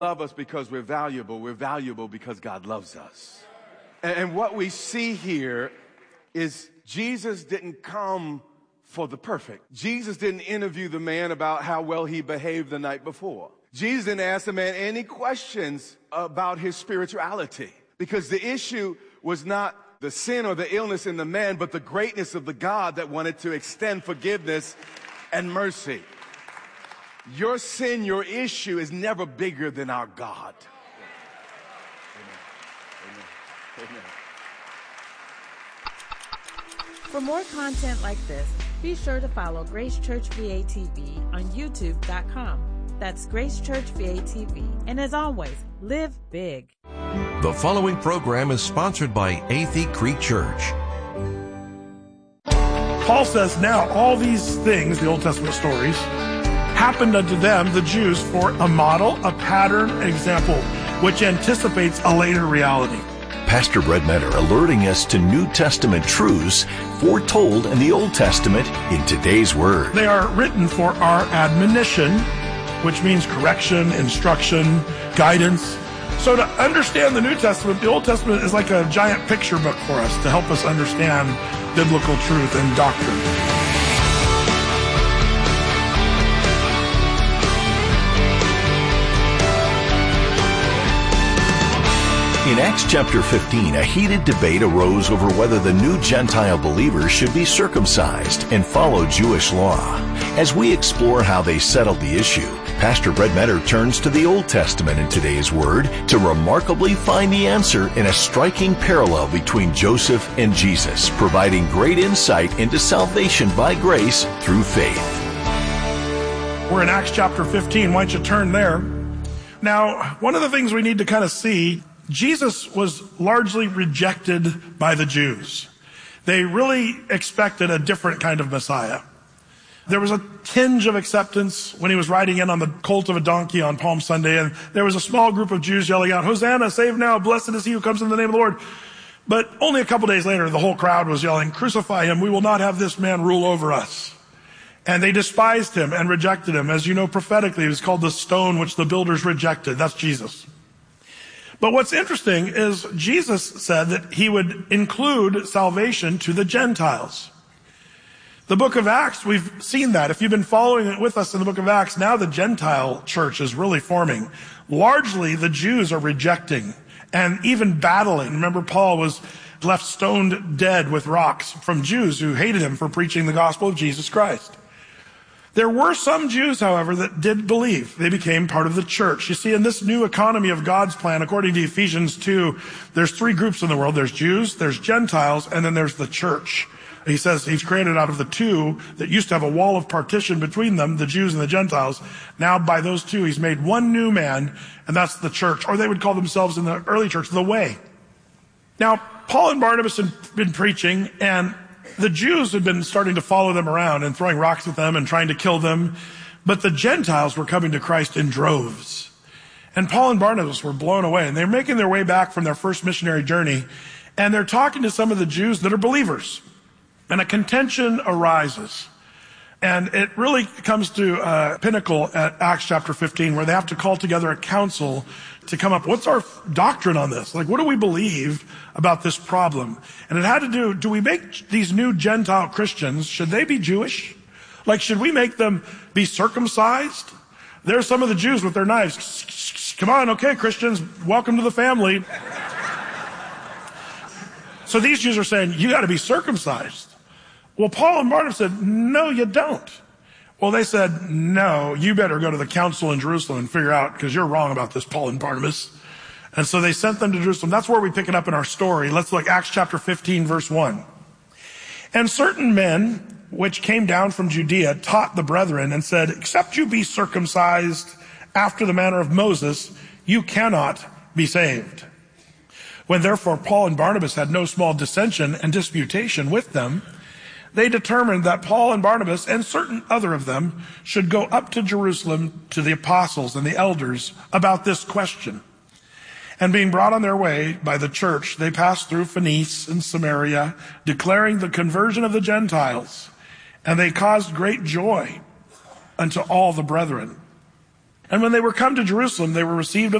Love us because we're valuable. We're valuable because God loves us. And what we see here is Jesus didn't come for the perfect. Jesus didn't interview the man about how well he behaved the night before. Jesus didn't ask the man any questions about his spirituality, because the issue was not the sin or the illness in the man, but the greatness of the God that wanted to extend forgiveness and mercy. Your sin, your issue is never bigger than our God. Amen. Amen. Amen. For more content like this, be sure to follow Grace Church VA TV on YouTube.com. That's Grace Church VA TV. And as always, live big. The following program is sponsored by Athey Creek Church. Paul says, now all these things, the Old Testament stories, happened unto them, the Jews, for a model, a pattern, example, which anticipates a later reality. Pastor Brett Metter alerting us to New Testament truths foretold in the Old Testament in today's Word. They are written for our admonition, which means correction, instruction, guidance. So to understand the New Testament, the Old Testament is like a giant picture book for us to help us understand biblical truth and doctrine. In Acts chapter 15, a heated debate arose over whether the new Gentile believers should be circumcised and follow Jewish law. As we explore how they settled the issue, Pastor Brett Metter turns to the Old Testament in today's Word to remarkably find the answer in a striking parallel between Joseph and Jesus, providing great insight into salvation by grace through faith. We're in Acts chapter 15. Why don't you turn there? Now, one of the things we need to kind of see, Jesus was largely rejected by the Jews. They really expected a different kind of Messiah. There was a tinge of acceptance when he was riding in on the colt of a donkey on Palm Sunday, and there was a small group of Jews yelling out, "Hosanna, save now, blessed is he who comes in the name of the Lord." But only a couple days later, the whole crowd was yelling, "Crucify him, we will not have this man rule over us." And they despised him and rejected him. As you know, prophetically, he was called the stone which the builders rejected. That's Jesus. But what's interesting is Jesus said that he would include salvation to the Gentiles. The book of Acts, we've seen that. If you've been following it with us in the book of Acts, now the Gentile church is really forming. Largely, the Jews are rejecting and even battling. Remember, Paul was left stoned dead with rocks from Jews who hated him for preaching the gospel of Jesus Christ. There were some Jews, however, that did believe. They became part of the church. You see, in this new economy of God's plan, according to Ephesians 2, there's three groups in the world. There's Jews, there's Gentiles, and then there's the church. He says he's created out of the two that used to have a wall of partition between them, the Jews and the Gentiles. Now by those two, he's made one new man, and that's the church. Or they would call themselves in the early church, the way. Now, Paul and Barnabas had been preaching, and the Jews had been starting to follow them around and throwing rocks at them and trying to kill them. But the Gentiles were coming to Christ in droves. And Paul and Barnabas were blown away. And they're making their way back from their first missionary journey. And they're talking to some of the Jews that are believers. And a contention arises. And it really comes to a pinnacle at Acts chapter 15, where they have to call together a council to come up, what's our doctrine on this? Like, what do we believe about this problem? And it had to do we make these new Gentile Christians, should they be Jewish? Like, should we make them be circumcised? There's some of the Jews with their knives. Come on, okay, Christians, welcome to the family. So these Jews are saying, you got to be circumcised. Well, Paul and Barnabas said, no, you don't. Well, they said, no, you better go to the council in Jerusalem and figure out, because you're wrong about this, Paul and Barnabas. And so they sent them to Jerusalem. That's where we pick it up in our story. Let's look, Acts chapter 15, verse 1. And certain men which came down from Judea taught the brethren and said, except you be circumcised after the manner of Moses, you cannot be saved. When therefore Paul and Barnabas had no small dissension and disputation with them, they determined that Paul and Barnabas and certain other of them should go up to Jerusalem to the apostles and the elders about this question. And being brought on their way by the church, they passed through Phoenice and Samaria, declaring the conversion of the Gentiles. And they caused great joy unto all the brethren. And when they were come to Jerusalem, they were received of